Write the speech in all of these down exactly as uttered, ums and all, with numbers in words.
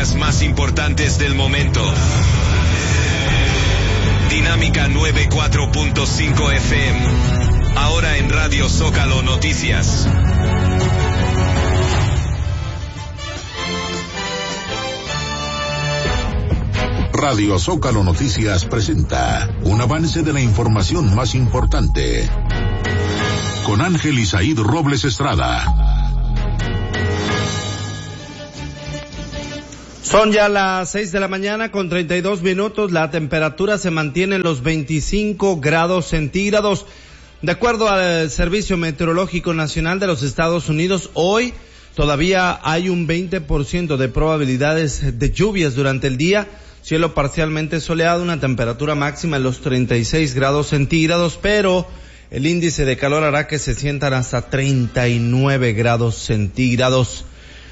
noticias más importantes del momento. Dinámica noventa y cuatro punto cinco F M. Ahora en Radio Zócalo Noticias. Radio Zócalo Noticias presenta un avance de la información más importante. Con Ángel Isaíd Robles Estrada. Son ya las seis de la mañana con treinta y dos minutos. La temperatura se mantiene en los veinticinco grados centígrados. De acuerdo al Servicio Meteorológico Nacional de los Estados Unidos, hoy todavía hay un veinte por ciento de probabilidades de lluvias durante el día. Cielo parcialmente soleado, una temperatura máxima en los treinta y seis grados centígrados, pero el índice de calor hará que se sientan hasta treinta y nueve grados centígrados.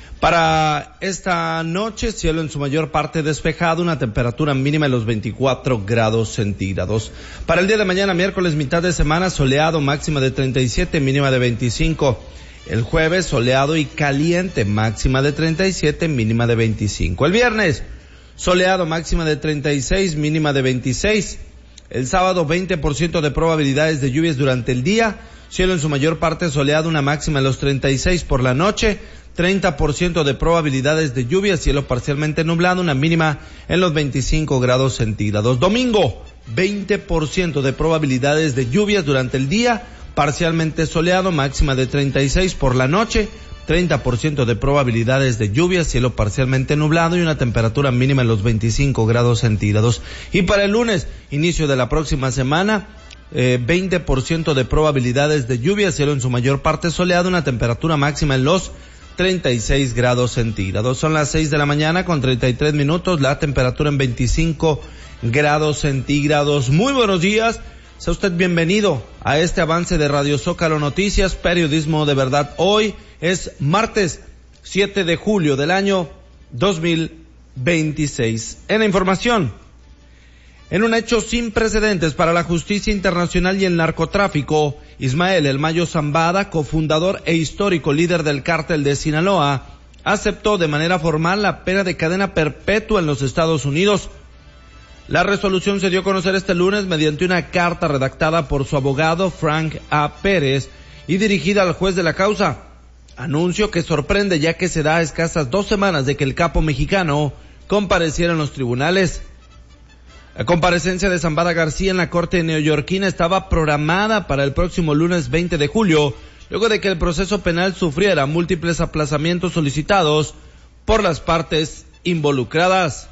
Para esta noche, cielo en su mayor parte despejado, una temperatura mínima en los veinticuatro grados centígrados. Para el día de mañana, miércoles, mitad de semana, soleado, máxima de treinta y siete, mínima de veinticinco. El jueves, soleado y caliente, máxima de treinta y siete, mínima de veinticinco. El viernes, soleado, máxima de treinta y seis, mínima de veintiséis. El sábado, veinte por ciento de probabilidades de lluvias durante el día. Cielo en su mayor parte soleado, una máxima en los treinta y seis por la noche. treinta por ciento de probabilidades de lluvia, cielo parcialmente nublado, una mínima en los veinticinco grados centígrados. Domingo, veinte por ciento de probabilidades de lluvias durante el día. Parcialmente soleado, máxima de treinta y seis por la noche. treinta por ciento de probabilidades de lluvia, cielo parcialmente nublado y una temperatura mínima en los veinticinco grados centígrados. Y para el lunes, inicio de la próxima semana, eh, veinte por ciento de probabilidades de lluvia, cielo en su mayor parte soleado, una temperatura máxima en los treinta y seis grados centígrados. Son las seis de la mañana con treinta y tres minutos, la temperatura en veinticinco grados centígrados. Muy buenos días. Sea usted bienvenido a este avance de Radio Zócalo Noticias, periodismo de verdad. Hoy es martes siete de julio del año dos mil veintiséis. En la información, en un hecho sin precedentes para la justicia internacional y el narcotráfico, Ismael El Mayo Zambada, cofundador e histórico líder del cártel de Sinaloa, aceptó de manera formal la pena de cadena perpetua en los Estados Unidos. La resolución se dio a conocer este lunes mediante una carta redactada por su abogado Frank A. Pérez y dirigida al juez de la causa. Anuncio que sorprende ya que se da a escasas dos semanas de que el capo mexicano compareciera en los tribunales. La comparecencia de Zambada García en la corte neoyorquina estaba programada para el próximo lunes veinte de julio, luego de que el proceso penal sufriera múltiples aplazamientos solicitados por las partes involucradas.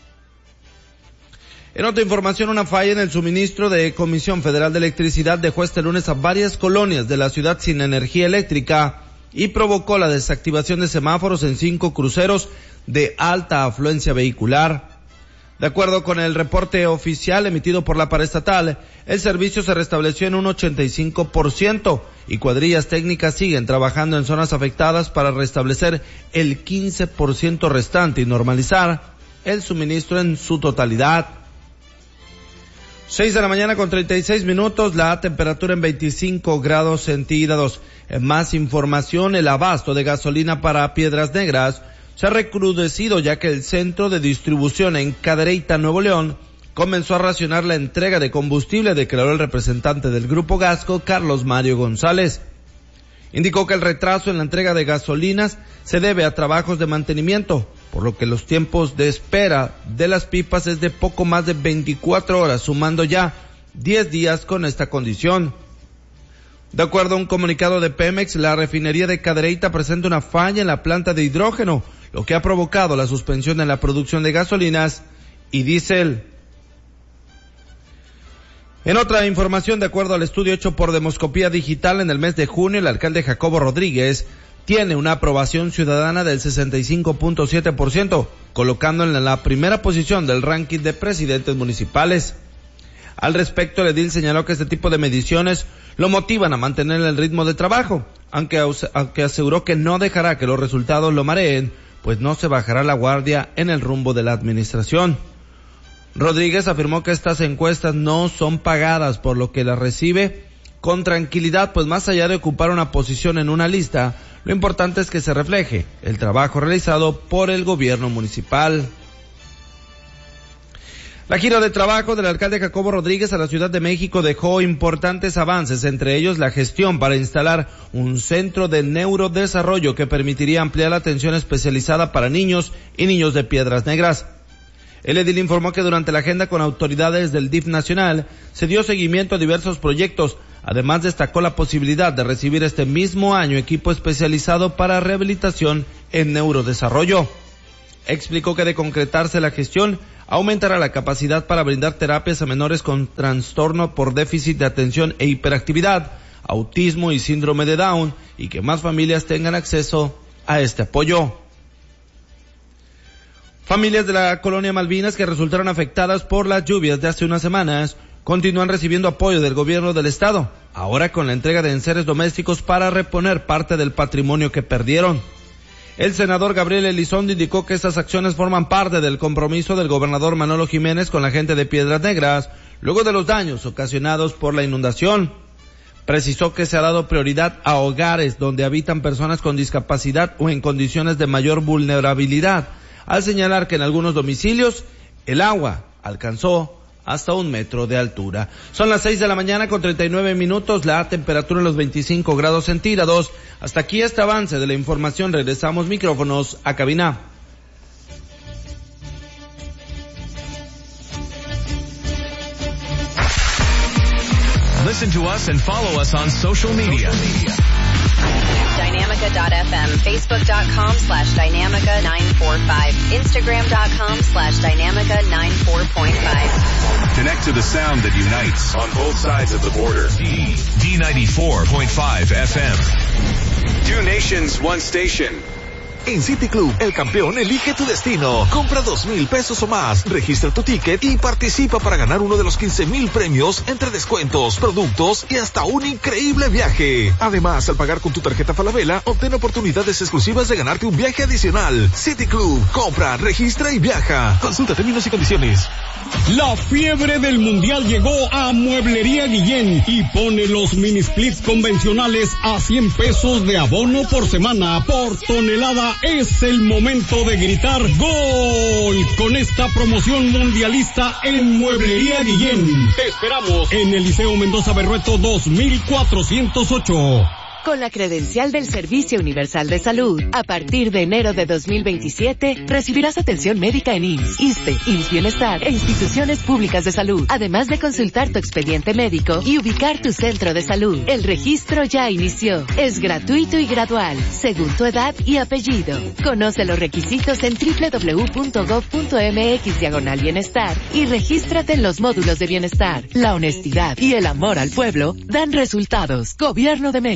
En otra información, una falla en el suministro de Comisión Federal de Electricidad dejó este lunes a varias colonias de la ciudad sin energía eléctrica y provocó la desactivación de semáforos en cinco cruceros de alta afluencia vehicular. De acuerdo con el reporte oficial emitido por la paraestatal, el servicio se restableció en un ochenta y cinco por ciento y cuadrillas técnicas siguen trabajando en zonas afectadas para restablecer el quince por ciento restante y normalizar el suministro en su totalidad. seis de la mañana con treinta y seis minutos, la temperatura en veinticinco grados centígrados. En más información, el abasto de gasolina para Piedras Negras se ha recrudecido ya que el centro de distribución en Cadereyta, Nuevo León, comenzó a racionar la entrega de combustible, declaró el representante del Grupo Gasco, Carlos Mario González. Indicó que el retraso en la entrega de gasolinas se debe a trabajos de mantenimiento, por lo que los tiempos de espera de las pipas es de poco más de veinticuatro horas, sumando ya diez días con esta condición. De acuerdo a un comunicado de Pemex, la refinería de Cadereyta presenta una falla en la planta de hidrógeno, lo que ha provocado la suspensión en la producción de gasolinas y diésel. En otra información, de acuerdo al estudio hecho por Demoscopía Digital en el mes de junio, el alcalde Jacobo Rodríguez tiene una aprobación ciudadana del sesenta y cinco punto siete por ciento, colocándolo en la primera posición del ranking de presidentes municipales. Al respecto, el edil señaló que este tipo de mediciones lo motivan a mantener el ritmo de trabajo, aunque, aunque aseguró que no dejará que los resultados lo mareen, pues no se bajará la guardia en el rumbo de la administración. Rodríguez afirmó que estas encuestas no son pagadas, por lo que las recibe con tranquilidad, pues más allá de ocupar una posición en una lista, lo importante es que se refleje el trabajo realizado por el gobierno municipal. La gira de trabajo del alcalde Jacobo Rodríguez a la Ciudad de México dejó importantes avances, entre ellos la gestión para instalar un centro de neurodesarrollo que permitiría ampliar la atención especializada para niños y niños de Piedras Negras. El edil informó que durante la agenda con autoridades del D I F nacional se dio seguimiento a diversos proyectos. Además, destacó la posibilidad de recibir este mismo año equipo especializado para rehabilitación en neurodesarrollo. Explicó que de concretarse la gestión, aumentará la capacidad para brindar terapias a menores con trastorno por déficit de atención e hiperactividad, autismo y síndrome de Down, y que más familias tengan acceso a este apoyo. Familias de la colonia Malvinas que resultaron afectadas por las lluvias de hace unas semanas continúan recibiendo apoyo del gobierno del estado, ahora con la entrega de enseres domésticos para reponer parte del patrimonio que perdieron. El senador Gabriel Elizondo indicó que estas acciones forman parte del compromiso del gobernador Manolo Jiménez con la gente de Piedras Negras, luego de los daños ocasionados por la inundación. Precisó que se ha dado prioridad a hogares donde habitan personas con discapacidad o en condiciones de mayor vulnerabilidad, al señalar que en algunos domicilios el agua alcanzó hasta un metro de altura. Son las seis de la mañana con treinta y nueve minutos, la temperatura en los veinticinco grados centígrados. Hasta aquí este avance de la información. Regresamos micrófonos a cabina. Listen to us and follow us on social media. Dynamica dot f m, Facebook.com slash Dynamica nine forty-five, Instagram.com slash Dynamica ninety-four point five. Connect to the sound that unites on both sides of the border. D, D ninety-four point five F M. Two nations, one station. En City Club, el campeón elige tu destino. Compra dos mil pesos o más, registra tu ticket y participa para ganar uno de los quince mil premios entre descuentos, productos y hasta un increíble viaje. Además, al pagar con tu tarjeta Falabella, obtén oportunidades exclusivas de ganarte un viaje adicional. City Club, compra, registra y viaja. Consulta términos y condiciones. La fiebre del mundial llegó a Mueblería Guillén y pone los mini splits convencionales a cien pesos de abono por semana por tonelada. Es el momento de gritar ¡Gol! Con esta promoción mundialista en Mueblería Guillén. Te esperamos en el Liceo Mendoza Berrueto dos mil cuatrocientos ocho. Con la credencial del Servicio Universal de Salud, a partir de enero de dos mil veintisiete, recibirás atención médica en I M S S, ISSSTE, I M S S Bienestar e instituciones públicas de salud, además de consultar tu expediente médico y ubicar tu centro de salud. El registro ya inició. Es gratuito y gradual, según tu edad y apellido. Conoce los requisitos en doble u doble u doble u punto gob punto eme equis diagonal bienestar y regístrate en los módulos de bienestar. La honestidad y el amor al pueblo dan resultados. Gobierno de México.